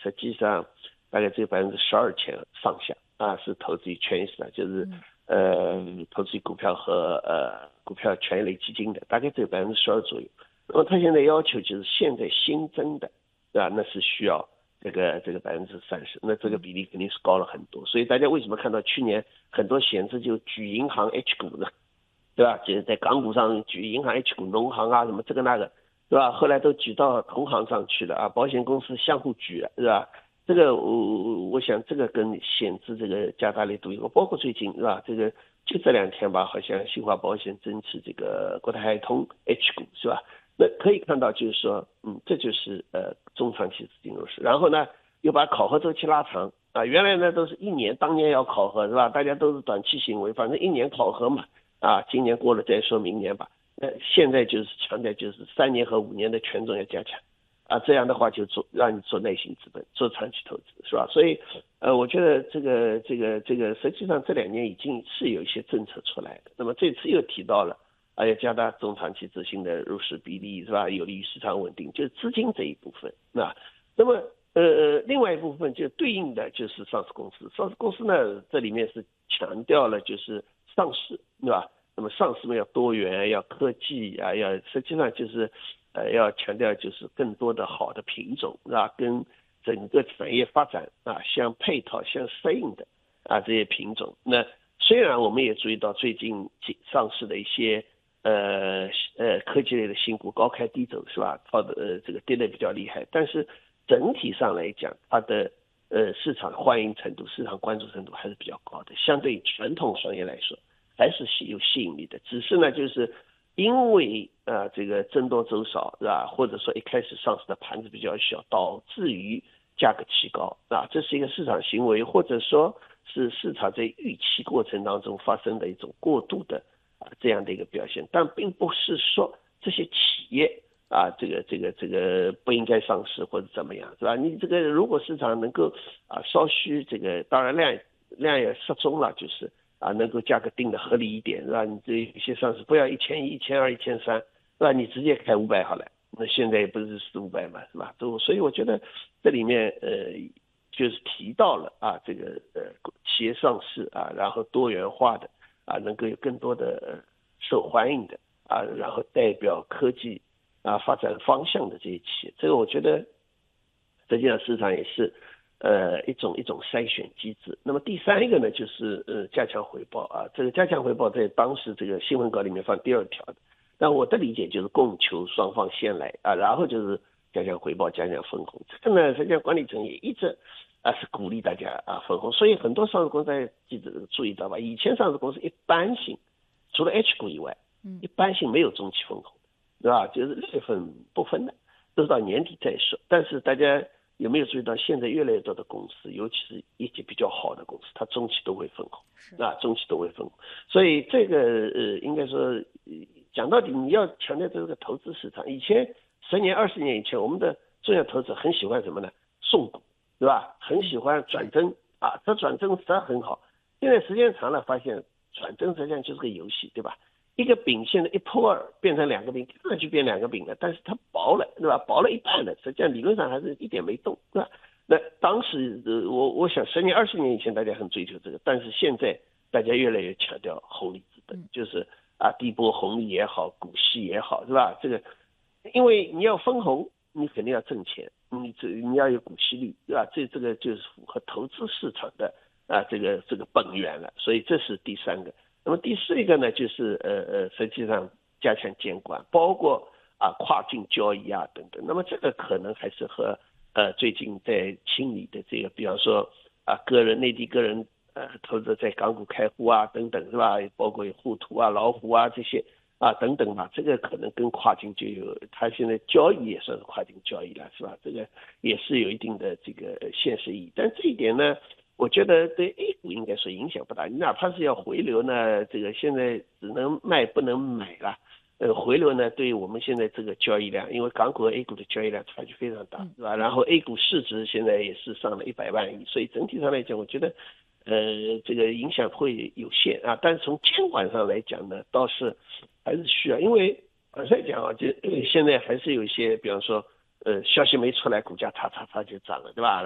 实际上大概只有12%前上下是投资于权益市场，就是投资于股票和股票权益类基金的，大概只有12%左右。那么他现在要求就是现在新增的，对吧？那是需要这个30%，那这个比例肯定是高了很多。所以大家为什么看到去年很多险资就举银行 H 股呢？对吧？就是在港股上举银行 H 股、农行什么这个那个，对吧？后来都举到同行上去了保险公司相互举了，是吧？这个我想这个跟险资这个加大力度包括最近是吧？这个就这2天吧，好像新华保险增持这个国泰海通 H 股是吧？那可以看到就是说，这就是中长期资金入市，然后呢又把考核周期拉长原来呢都是1年，当年要考核是吧？大家都是短期行为，反正1年考核嘛。今年过了再说明年吧。现在就是强调就是3年和5年的权重要加强这样的话就让你做耐心资本，做长期投资是吧？所以我觉得这个实际上这2年已经是有一些政策出来的。那么这次又提到了要加大中长期资金的入市比例是吧？有利于市场稳定，就是资金这一部分那么另外一部分就对应的就是上市公司。上市公司呢，这里面是强调了就是上市，对吧？那么上市嘛要多元，要科技要实际上就是要强调就是更多的好的品种跟整个产业发展相配套、相适应的这些品种。那虽然我们也注意到最近上市的一些科技类的新股高开低走是吧？这个跌得比较厉害，但是整体上来讲，它的市场欢迎程度、市场关注程度还是比较高的，相对于传统行业来说还是有吸引力的。只是呢，就是因为这个增多走少是吧？或者说一开始上市的盘子比较小，导致于价格提高这是一个市场行为，或者说是市场在预期过程当中发生的一种过度的这样的一个表现，但并不是说这些企业这个不应该上市或者怎么样是吧？你这个如果市场能够稍许这个当然量也适中了，就是能够价格定的合理一点是吧？你这有些上市不要1100、1200、1300是吧？你直接开500好了，那现在也不是400-500嘛是吧？所以我觉得这里面就是提到了这个企业上市然后多元化的能够有更多的受欢迎的然后代表科技发展方向的这些企业，这个我觉得实际上市场也是一种筛选机制。那么第3个呢，就是加强回报这个加强回报在当时这个新闻稿里面放第2条的，但我的理解就是供求双方先来然后就是加强回报、加强分红。这个呢，实际上管理层也一直是鼓励大家分红，所以很多上市公司记者注意到吧，以前上市公司一般性除了 H 股以外，一般性没有中期分红，对吧？就是6月份不分的，都是到年底再说。但是大家有没有注意到，现在越来越多的公司，尤其是业绩比较好的公司，它中期都会分红，中期都会分红。所以这个应该说讲到底，你要强调这个投资市场。以前10年、20年以前，我们的重要投资很喜欢什么呢？送股，对吧？很喜欢转正这转正实在很好。现在时间长了，发现转正实际上就是个游戏，对吧？一个饼现在1破2变成2个饼，看上去变2个饼了，但是它薄了，对吧？薄了一半了，实际上理论上还是一点没动，对吧？那当时我想10年、20年以前大家很追求这个，但是现在大家越来越强调红利资本，就是低波红利也好，股息也好，是吧？这个因为你要分红，你肯定要挣钱，你要有股息率，对吧？这个就是符合投资市场的这个本源了，所以这是第3个。那么第4个呢，就是实际上加强监管，包括跨境交易等等。那么这个可能还是和最近在清理的这个，比方说内地个人投资在港股开户等等是吧？包括有互图老虎这些等等吧，这个可能跟跨境就有，它现在交易也算是跨境交易了是吧？这个也是有一定的这个现实意义，但这一点呢，我觉得对 A 股应该说影响不大，你哪怕是要回流呢，这个现在只能卖不能买了。回流呢，对于我们现在这个交易量，因为港股和 A 股的交易量差距非常大，是吧？然后 A 股市值现在也是上了100万亿，所以整体上来讲，我觉得这个影响会有限但是从监管上来讲呢，倒是还是需要，因为本身讲就现在还是有一些，比方说消息没出来，股价嚓就涨了，对吧？